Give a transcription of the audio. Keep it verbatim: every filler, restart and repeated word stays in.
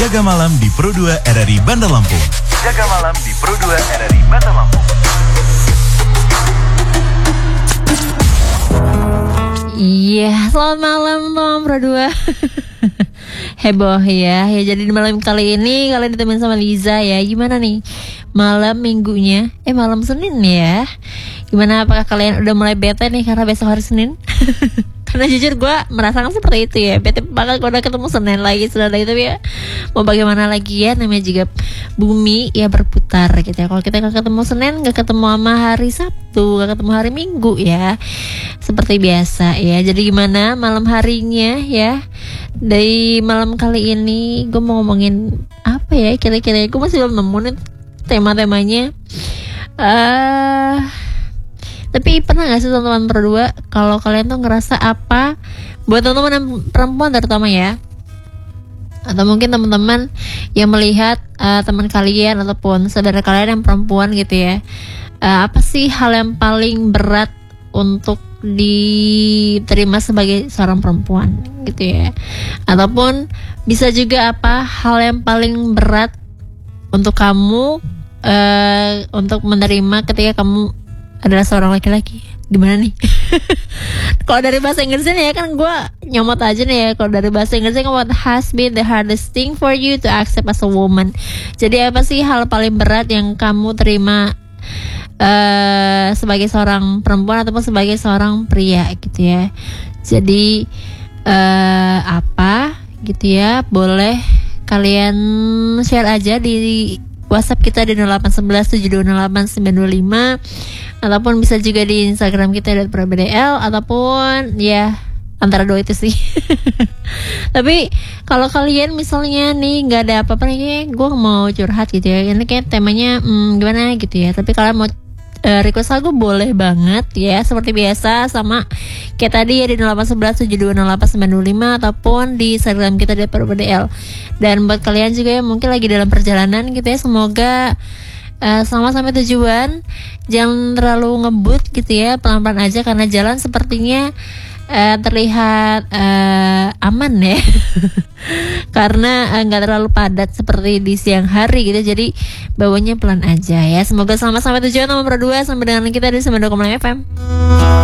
Jaga Malam di Pro dua R R I Bandar Lampung. Jaga Malam di Pro dua R R I Bandar Lampung. Iya, selamat malam teman Pro dua. Heboh ya. Ya jadi di malam kali ini kalian ditemenin sama Liza ya. Gimana nih malam minggunya? Eh malam Senin ya. Gimana, apakah kalian udah mulai bete nih karena besok hari Senin? Karena jujur gue merasakan seperti itu ya. Bete banget kalau udah ketemu Senin lagi, sudah lagi. Tapi ya mau bagaimana lagi ya, namanya juga bumi ya berputar gitu ya. Kalau kita gak ketemu Senin, gak ketemu sama hari Sabtu, gak ketemu hari Minggu ya, seperti biasa ya. Jadi gimana malam harinya ya. Dari malam kali ini gue mau ngomongin apa ya, kira-kira gue masih belum nemu nih tema-temanya. Eh uh, Tapi pernah gak sih teman-teman berdua, kalau kalian tuh ngerasa apa, buat teman-teman perempuan terutama ya, atau mungkin teman-teman yang melihat uh, teman kalian ataupun saudara kalian yang perempuan gitu ya, uh, apa sih hal yang paling berat untuk diterima sebagai seorang perempuan gitu ya, ataupun bisa juga apa hal yang paling berat untuk kamu uh, untuk menerima ketika kamu adalah seorang laki-laki. Gimana nih? Kalau dari bahasa Inggrisnya ya kan gue nyomot aja nih ya. Kalau dari bahasa Inggrisnya kan, what has been the hardest thing for you to accept as a woman? Jadi apa sih hal paling berat yang kamu terima uh, sebagai seorang perempuan ataupun sebagai seorang pria gitu ya. Jadi uh, apa gitu ya, boleh kalian share aja di WhatsApp kita di nol delapan satu satu tujuh dua nol delapan sembilan dua lima, ataupun bisa juga di Instagram kita di pro b d l, ataupun ya antara dua itu sih. Tapi kalau kalian misalnya nih nggak ada apa-apa nih, gue mau curhat gitu ya, ini kayak temanya hmm, gimana gitu ya, tapi kalian mau Uh, request lagu boleh banget ya, seperti biasa sama kayak tadi ya di nol delapan satu satu tujuh dua nol delapan sembilan dua lima, ataupun di Instagram kita di pro b d l. Dan buat kalian juga yang mungkin lagi dalam perjalanan gitu ya, semoga uh, selamat sampai tujuan, jangan terlalu ngebut gitu ya, pelan-pelan aja karena jalan sepertinya uh, terlihat uh, aman ya. Karena nggak uh, terlalu padat seperti di siang hari gitu, jadi bawanya pelan aja ya. Semoga selamat sampai tujuan nomor dua, sampai dengan kita di sembilan puluh dua koma enam F M.